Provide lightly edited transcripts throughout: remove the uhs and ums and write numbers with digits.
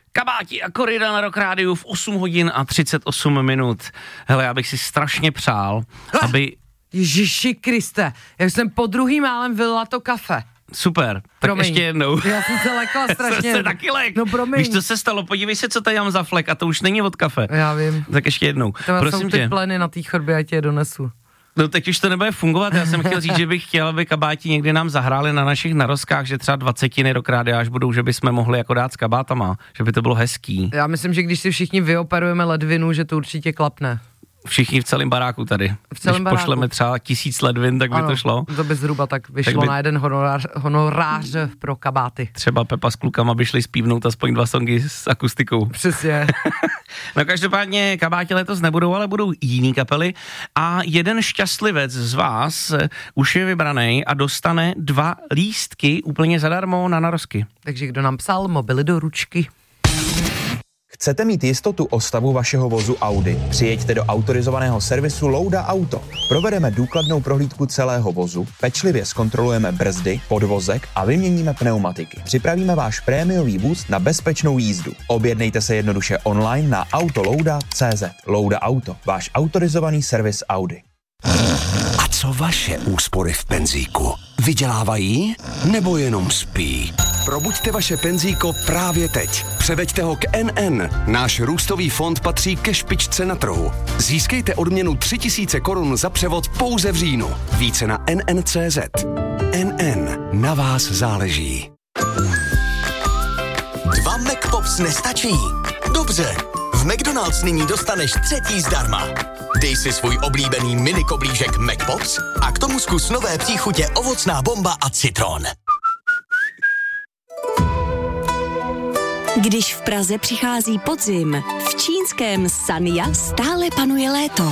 Kabáti a Korida na Rock Rádiu v 8 hodin a 38 minut. Hele, já bych si strašně přál, aby... Ježiši Kriste, já jsem po druhým málem vylila to kafe. Super, tak promiň. ještě jednou. Já jsem se lekla strašně. Jsem se taky lek. No promiň. Víš, co se stalo? Podívej se, co tady mám za flek a to už není od kafe. Já vím. Tak ještě jednou. To jsou ty pleny na té chodbě, já ti je donesu. No teď už to nebude fungovat, já jsem chtěl říct, že bych chtěl, aby kabáti někdy nám zahráli na našich narozkách, že třeba 20 Rock Rádia až budou, že bychom mohli jako dát s kabátama, že by to bylo hezký. Já myslím, že když si všichni vyoperujeme ledvinu, že to určitě klapne. Všichni v celém baráku tady. V celém baráku. Pošleme třeba 1000 ledvin, tak by to šlo. To by zhruba tak vyšlo tak by... na jeden honorář pro kabáty. Třeba Pepa s klukama by šli zpívnout aspoň 2 songy s akustikou. Přesně. No každopádně kabáti letos nebudou, ale budou jiný kapely a jeden šťastlivec z vás už je vybraný a dostane 2 lístky úplně zadarmo na narozky. Takže kdo nám psal, mobily do ručky. Chcete mít jistotu o stavu vašeho vozu Audi? Přijeďte do autorizovaného servisu Louda Auto. Provedeme důkladnou prohlídku celého vozu, pečlivě zkontrolujeme brzdy, podvozek a vyměníme pneumatiky. Připravíme váš prémiový vůz na bezpečnou jízdu. Objednejte se jednoduše online na autolouda.cz. Louda Auto, váš autorizovaný servis Audi. A co vaše úspory v penzíku? Vydělávají nebo jenom spí? Probuďte vaše penzíko právě teď. Převeďte ho k NN. Náš růstový fond patří ke špičce na trhu. Získejte odměnu 3000 korun za převod pouze v říjnu. Více na NN.cz. NN. Na vás záleží. 2 McPops nestačí? Dobře. V McDonald's nyní dostaneš 3. zdarma. Dej si svůj oblíbený mini koblížek McPops a k tomu zkus nové příchutě ovocná bomba a citron. Když v Praze přichází podzim, v čínském Sanya stále panuje léto.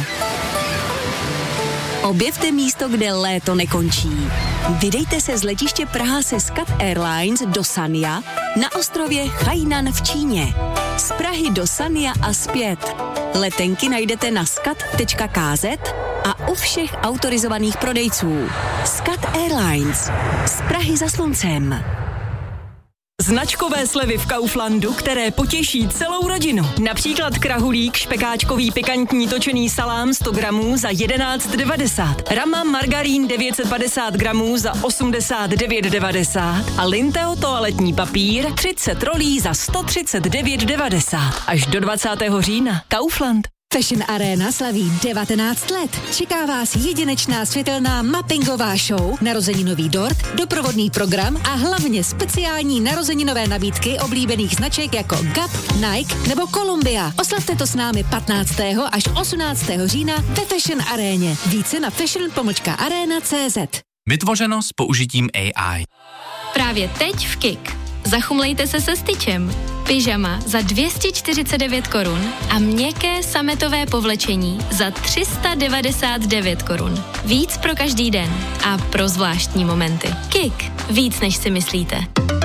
Objevte místo, kde léto nekončí. Vydejte se z letiště Praha se SCAT Airlines do Sanya na ostrově Hainan v Číně. Z Prahy do Sanya a zpět. Letenky najdete na scat.kz a u všech autorizovaných prodejců. SCAT Airlines. Z Prahy za sluncem. Značkové slevy v Kauflandu, které potěší celou rodinu. Například krahulík, špekáčkový pikantní točený salám 100 gramů za 11,90. Rama margarín 950 gramů za 89,90. A Linteo toaletní papír 30 rolí za 139,90. Až do 20. října. Kaufland. Fashion Arena slaví 19 let. Čeká vás jedinečná světelná mappingová show, narozeninový dort, doprovodný program a hlavně speciální narozeninové nabídky oblíbených značek jako Gap, Nike nebo Columbia. Oslavte to s námi 15. až 18. října ve Fashion Aréně. Více na fashion.arena.cz. Vytvořeno s použitím AI. Právě teď v KIK. Zachumlejte se se styčem. Pyžama za 249 korun a měkké sametové povlečení za 399 korun. Víc pro každý den a pro zvláštní momenty. KIK. Víc, než si myslíte.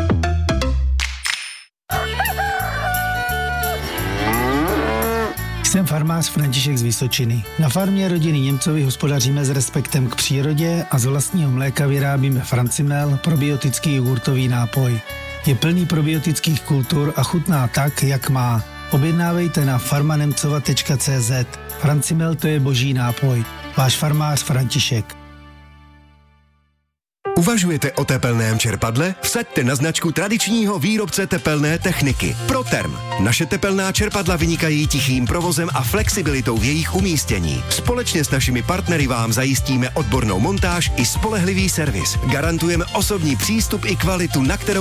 Jsem farmář František z Vysočiny. Na farmě rodiny Němcovi hospodaříme s respektem k přírodě a z vlastního mléka vyrábíme Francimel, probiotický jogurtový nápoj. Je plný probiotických kultur a chutná tak, jak má. Objednávejte na farmanemcova.cz. Francimel, to je boží nápoj. Váš farmář František. Uvažujete o tepelném čerpadle? Vsaďte na značku tradičního výrobce tepelné techniky Proterm. Naše tepelná čerpadla vynikají tichým provozem a flexibilitou v jejich umístění. Společně s našimi partnery vám zajistíme odbornou montáž i spolehlivý servis. Garantujeme osobní přístup i kvalitu, na kterou